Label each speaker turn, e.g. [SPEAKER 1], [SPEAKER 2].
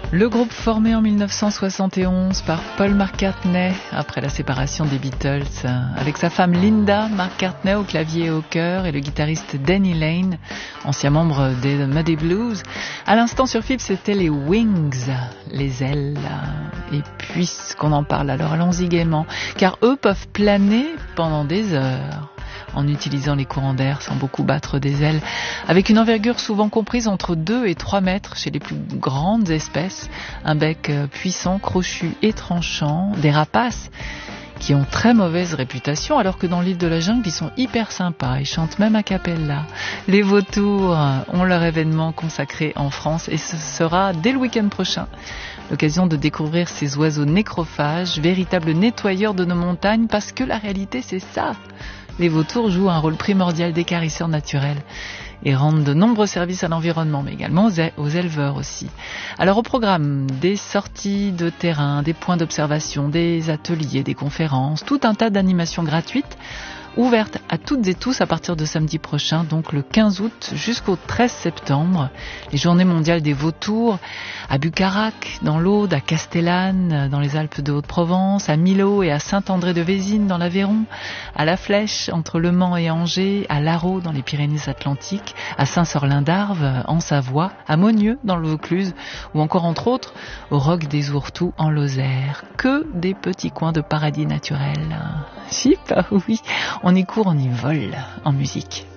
[SPEAKER 1] Le groupe formé en 1971 par Paul McCartney après la séparation des Beatles, avec sa femme Linda McCartney au clavier et au chœur et le guitariste Denny Laine, ancien membre des The Muddy Blues. À l'instant sur FIP, c'était les Wings, les ailes. Et puisqu'on en parle, alors allons-y gaiement, car eux peuvent planer pendant des heures en utilisant les courants d'air sans beaucoup battre des ailes, avec une envergure souvent comprise entre 2 et 3 mètres chez les plus grandes espèces, un bec puissant, crochu et tranchant, des rapaces qui ont très mauvaise réputation, alors que dans l'île de la Jungle, ils sont hyper sympas et chantent même a cappella. Les vautours ont leur événement consacré en France et ce sera dès le week-end prochain. L'occasion de découvrir ces oiseaux nécrophages, véritables nettoyeurs de nos montagnes, parce que la réalité c'est ça. Les vautours jouent un rôle primordial d'écarisseurs naturels et rendent de nombreux services à l'environnement, mais également aux éleveurs aussi. Alors au programme, des sorties de terrain, des points d'observation, des ateliers, des conférences, tout un tas d'animations gratuites, ouvertes à toutes et tous à partir de samedi prochain, donc le 15 août jusqu'au 13 septembre. Les journées mondiales des vautours à Bucarac, dans l'Aude, à Castellane, dans les Alpes de Haute-Provence, à Millau et à Saint-André-de-Vésines dans l'Aveyron, à La Flèche, entre Le Mans et Angers, à Larreau, dans les Pyrénées-Atlantiques, à Saint-Sorlin-d'Arves, en Savoie, à Monnieu, dans le Vaucluse, ou encore, entre autres, au Roc des Ourtoux, en Lozère. Que des petits coins de paradis naturel. Chip, oui, on y court, on y vole, en musique.